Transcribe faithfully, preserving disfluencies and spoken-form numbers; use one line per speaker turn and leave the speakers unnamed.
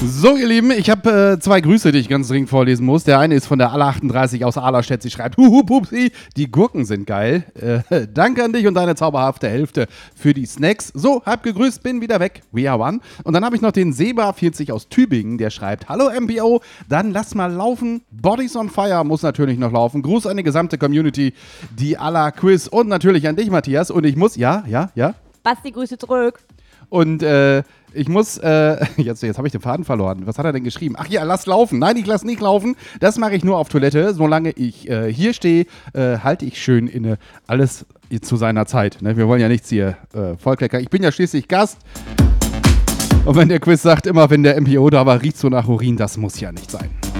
So, ihr Lieben, ich habe äh, zwei Grüße, die ich ganz dringend vorlesen muss. Der eine ist von der Alla achtunddreißig aus Ahlerstedt. Sie schreibt, huhu, pupsi, die Gurken sind geil. Äh, danke an dich und deine zauberhafte Hälfte für die Snacks. So, hab gegrüßt, bin wieder weg. We are one. Und dann habe ich noch den Seba vierzig aus Tübingen, der schreibt, hallo M B O, dann lass mal laufen. Bodies on Fire muss natürlich noch laufen. Gruß an die gesamte Community, die Alla Quiz und natürlich an dich, Matthias. Und ich muss, ja, ja, ja.
Basti, Grüße zurück.
Und äh, ich muss, äh, jetzt, jetzt habe ich den Faden verloren. Was hat er denn geschrieben? Ach ja, lass laufen. Nein, ich lass nicht laufen. Das mache ich nur auf Toilette. Solange ich äh, hier stehe, äh, halte ich schön inne. Alles zu seiner Zeit. Ne? Wir wollen ja nichts hier äh, vollkleckern. Ich bin ja schließlich Gast. Und wenn der Quiz sagt, immer wenn der M P O da war, riecht so nach Urin, das muss ja nicht sein.